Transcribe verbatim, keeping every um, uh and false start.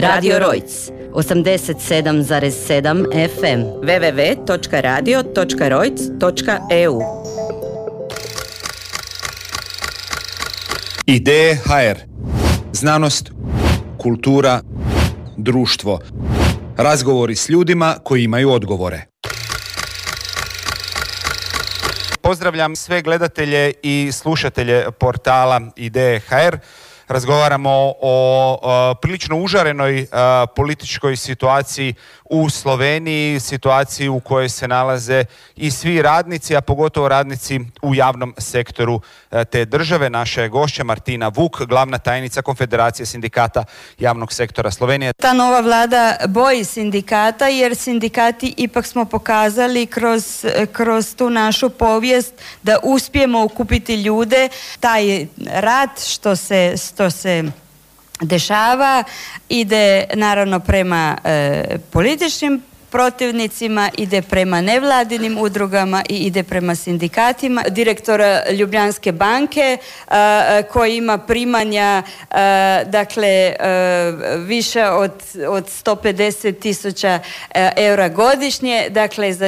Radio Rojc, osamdeset sedam zarez sedam F M, w w w točka radio točka rojc točka e u. Ideje ha er. Znanost, kultura, društvo. Razgovori s ljudima koji imaju odgovore. Pozdravljam sve gledatelje i slušatelje portala Ideje ha er. Razgovaramo o, o prilično užarenoj a, političkoj situaciji u Sloveniji, situaciji u kojoj se nalaze i svi radnici, a pogotovo radnici u javnom sektoru a, te države. Naša je gošća Martina Vuk, glavna tajnica Konfederacije sindikata javnog sektora Slovenije. Ta nova vlada boji sindikata jer sindikati ipak smo pokazali kroz, kroz tu našu povijest da uspijemo okupiti ljude. Taj rat što se što se dešava ide naravno prema e, političnim protivnicima, ide prema nevladinim udrugama i ide prema sindikatima. Direktor Ljubljanske banke a, koji ima primanja a, dakle a, više od, od sto pedeset tisuća eura godišnje, dakle za